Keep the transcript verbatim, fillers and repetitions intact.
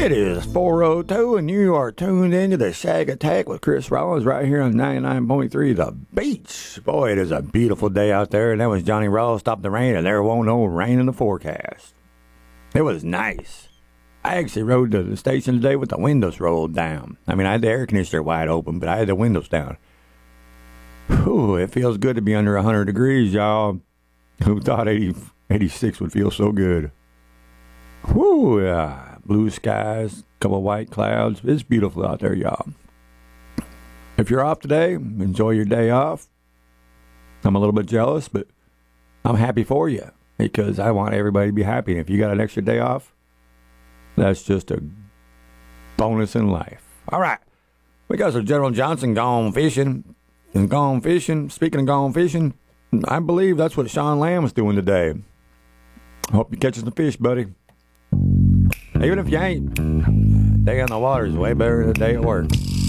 It is four oh two, and you are tuned into the Shag Attack with Chris Rollins right here on ninety-nine point three The Beach. Boy, it is a beautiful day out there, and that was Johnny Rawls, Stop the Rain, and there won't no rain in the forecast. It was nice. I actually rode to the station today with the windows rolled down. I mean, I had the air conditioner wide open, but I had the windows down. Whew, it feels good to be under one hundred degrees, y'all. Who thought eighty, eighty-six would feel so good? Whew, yeah. Blue skies, couple of white clouds. It's beautiful out there, y'all. If you're off today, enjoy your day off. I'm a little bit jealous, but I'm happy for you because I want everybody to be happy. And if you got an extra day off, that's just a bonus in life. All right. We got some General Johnson gone fishing. And gone fishing, speaking of gone fishing, I believe that's what Sean Lamb's doing today. Hope you catching some fish, buddy. Even if you ain't, day on the water is way better than a day at work.